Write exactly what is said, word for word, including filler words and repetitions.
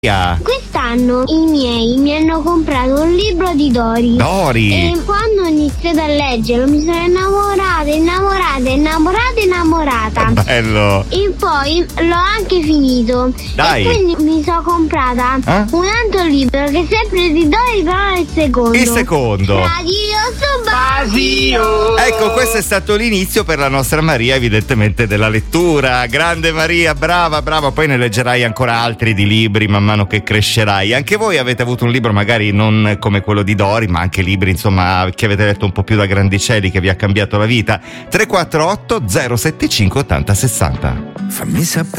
Quest'anno i miei mi hanno comprato un libro di Dori. Dori. E quando ho iniziato a leggerlo mi sono innamorata, innamorata, innamorata, innamorata. Bello. E poi l'ho anche finito. Dai. E quindi mi sono comprata eh? un altro libro che è sempre di Dori, però è il secondo. Il secondo. Radioso Basio. Ecco, questo è stato l'inizio per la nostra Maria, evidentemente, della lettura. Grande Maria, brava, brava. Poi ne leggerai ancora altri di libri man mano che crescerai. Anche voi avete avuto un libro magari non come quello di Dori, ma anche libri, insomma, che avete letto un po' più da grandicelli, che vi ha cambiato la vita. tre quattro otto zero sette cinque ottanta sessanta. Fammi sapere